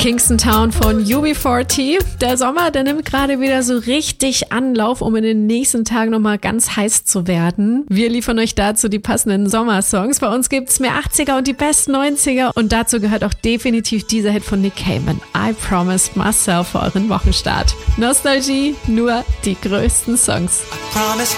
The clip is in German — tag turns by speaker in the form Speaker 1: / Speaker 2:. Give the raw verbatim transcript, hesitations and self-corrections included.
Speaker 1: Kingston Town von U B vierzig. Der Sommer, der nimmt gerade wieder so richtig Anlauf, um in den nächsten Tagen nochmal ganz heiß zu werden. Wir liefern euch dazu die passenden Sommersongs. Bei uns gibt's mehr achtziger und die besten neunziger. Und dazu gehört auch definitiv dieser Hit von Nick Cayman. I Promised Myself für euren Wochenstart. Nostalgie, nur die größten Songs.